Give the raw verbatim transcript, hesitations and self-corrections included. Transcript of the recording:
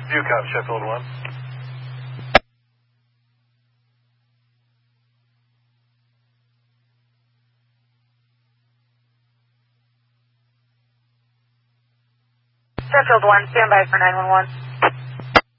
Viewcom, Sheffield one. Sheffield one, stand by for nine one one.